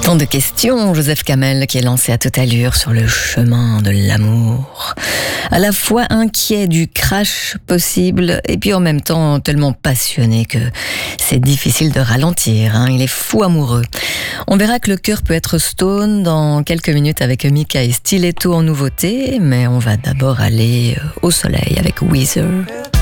Tant de questions, Joseph Kamel qui est lancé à toute allure sur le chemin de l'amour. À la fois inquiet du crash possible et puis en même temps tellement passionné que c'est difficile de ralentir. Il est fou amoureux. On verra que le cœur peut être stone dans quelques minutes avec Mika et Stiletto en nouveauté, mais on va d'abord aller au soleil avec Weezer.